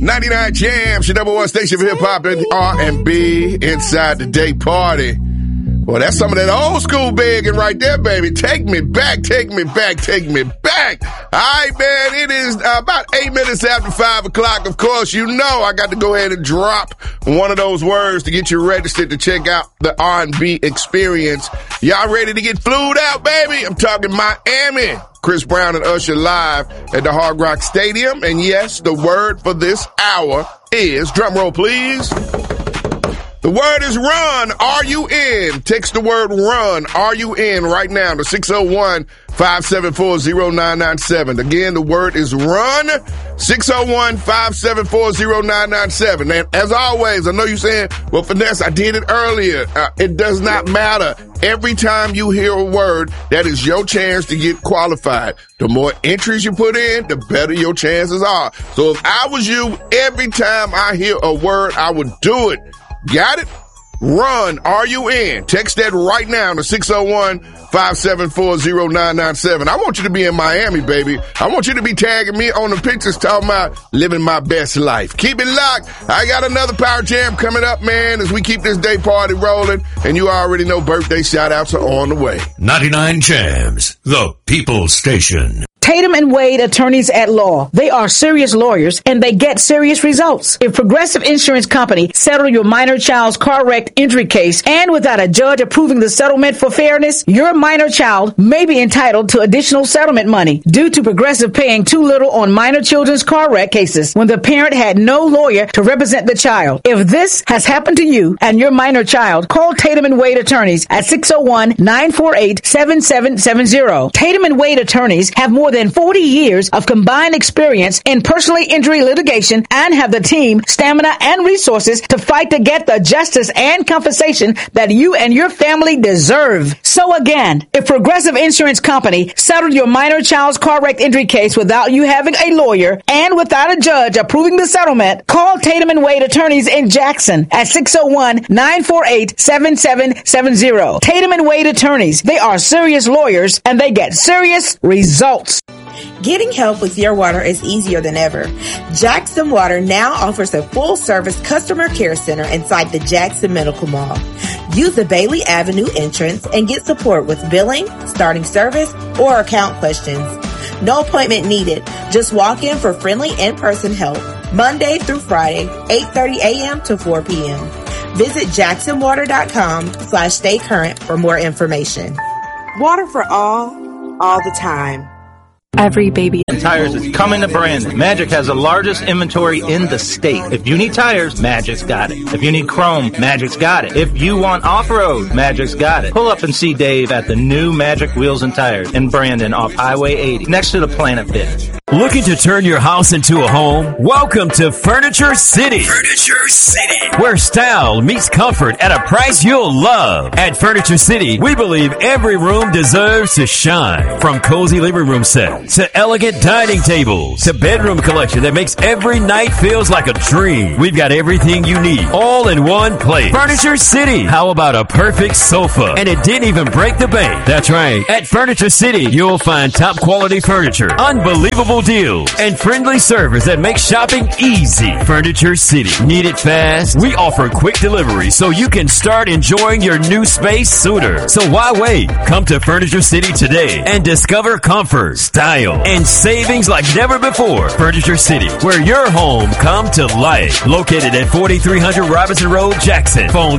99 Jams, your number one station for hip-hop and R&B inside the day party. Well, that's some of that old school begging right there, baby. Take me back, take me back, take me back. All right, man, it is about 8 minutes after 5 o'clock. Of course, you know I got to go ahead and drop one of those words to get you registered to check out the R&B experience. Y'all ready to get flued out, baby? I'm talking Miami. Chris Brown and Usher live at the Hard Rock Stadium. And yes, the word for this hour is, drum roll please, the word is run. Are you in? Text the word run. Are you in right now to 601-574-0997. Again, the word is run. 601-574-0997. And as always, I know you're saying, well, Finesse, I did it earlier. It does not matter. Every time you hear a word, that is your chance to get qualified. The more entries you put in, the better your chances are. So if I was you, every time I hear a word, I would do it. Got it? Run. Are you in? Text that right now to 601-574-0997. I want you to be in Miami, baby. I want you to be tagging me on the pictures talking about living my best life. Keep it locked. I got another Power Jam coming up, man, as we keep this day party rolling. And you already know birthday shout-outs are on the way. 99 Jams, the People's Station. Tatum and Wade, attorneys at law. They are serious lawyers and they get serious results. If Progressive Insurance Company settled your minor child's car wreck injury case and without a judge approving the settlement for fairness, your minor child may be entitled to additional settlement money due to Progressive paying too little on minor children's car wreck cases when the parent had no lawyer to represent the child. If this has happened to you and your minor child, call Tatum and Wade attorneys at 601-948-7770. Tatum and Wade attorneys have more than 40 years of combined experience in personal injury litigation and have the team, stamina, and resources to fight to get the justice and compensation that you and your family deserve. So again, if Progressive Insurance Company settled your minor child's car wreck injury case without you having a lawyer and without a judge approving the settlement, call Tatum and Wade attorneys in Jackson at 601-948-7770. Tatum and Wade attorneys. They are serious lawyers and they get serious results. Getting help with your water is easier than ever. Jackson Water now offers a full-service customer care center inside the Jackson Medical Mall. Use the Bailey Avenue entrance and get support with billing, starting service, or account questions. No appointment needed. Just walk in for friendly in-person help. Monday through Friday, 8:30 a.m. to 4 p.m. Visit jacksonwater.com/stay current for more information. Water for all the time. Every baby. Tires is coming to Brandon. Magic has the largest inventory in the state. If you need tires, Magic's got it. If you need chrome, Magic's got it. If you want off-road, Magic's got it. Pull up and see Dave at the new Magic Wheels and Tires in Brandon off Highway 80 next to the Planet Fit. Looking to turn your house into a home? Welcome to Furniture City. Furniture City, where style meets comfort at a price you'll love. At Furniture City, we believe every room deserves to shine. From cozy living room sets to elegant dining tables to bedroom collection that makes every night feels like a dream. We've got everything you need, all in one place. Furniture City. How about a perfect sofa? And it didn't even break the bank. That's right. At Furniture City, you'll find top quality furniture, unbelievable deals, and friendly service that makes shopping easy. Furniture City. Need it fast? We offer quick delivery so you can start enjoying your new space sooner. So why wait? Come to Furniture City today and discover comfort, style, and savings like never before. Furniture City, where your home come to life. Located at 4300 Robinson Road, Jackson. Phone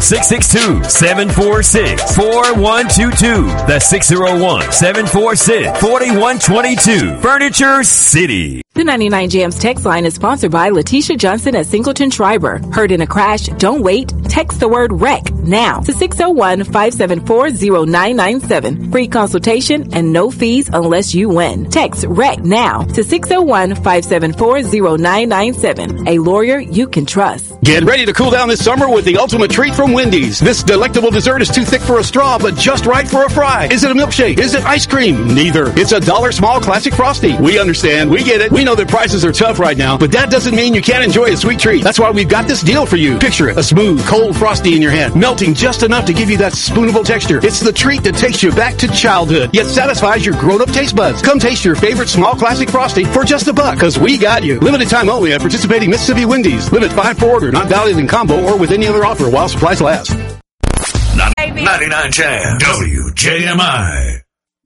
662-746-4122. That's 601-746-4122. Furniture City. The 99 Jams text line is sponsored by Letitia Johnson at Singleton Schreiber. Heard in a crash? Don't wait. Text the word wreck now to 601-574-0997. Free consultation and no fees unless you win. Text wreck now to 601-574-0997. A lawyer you can trust. Get ready to cool down this summer with the ultimate treat from Wendy's. This delectable dessert is too thick for a straw, but just right for a fry. Is it a milkshake? Is it ice cream? Neither. It's a $1 small classic Frosty. We understand. We get it. We We know that prices are tough right now, but that doesn't mean you can't enjoy a sweet treat. That's why we've got this deal for you. Picture it, a smooth, cold Frosty in your hand, melting just enough to give you that spoonable texture. It's the treat that takes you back to childhood, yet satisfies your grown-up taste buds. Come taste your favorite small classic Frosty for just $1, because we got you. Limited time only at participating Mississippi Wendy's. Limit 5 per order, not valid in combo or with any other offer while supplies last. 99 Jam, WJMI.